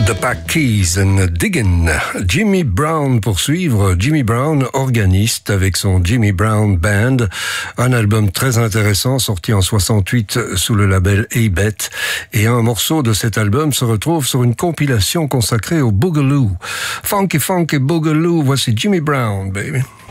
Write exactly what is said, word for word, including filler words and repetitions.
The Pack Keys and Diggin'. Jimmy Brown pour suivre. Jimmy Brown, organiste avec son Jimmy Brown Band. Un album très intéressant sorti en soixante-huit sous le label A-Bet. Et un morceau de cet album se retrouve sur une compilation consacrée au Boogaloo. Funky Funky Boogaloo, voici Jimmy Brown, baby.